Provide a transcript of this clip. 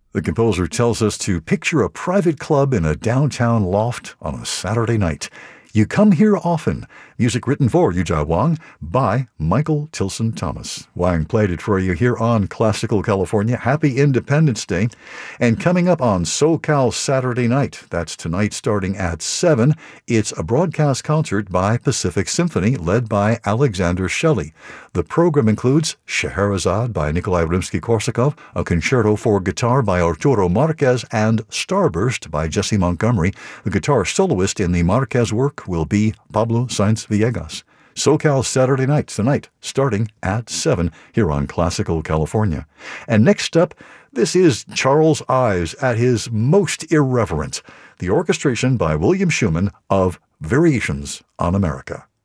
The composer tells us to picture a private club in a downtown loft on a Saturday night. You come here often. Music written for Yu Jia Wang by Michael Tilson Thomas. Wang played it for you here on Classical California. Happy Independence Day. And coming up on SoCal Saturday Night, that's tonight starting at 7, it's a broadcast concert by Pacific Symphony led by Alexander Shelley. The program includes Scheherazade by Nikolai Rimsky-Korsakov, a concerto for guitar by Arturo Marquez, and Starburst by Jesse Montgomery. The guitar soloist in the Marquez work will be Pablo Sainz Villegas. SoCal Saturday Night tonight, starting at 7 here on Classical California. And next up, this is Charles Ives at his most irreverent, the orchestration by William Schumann of Variations on America.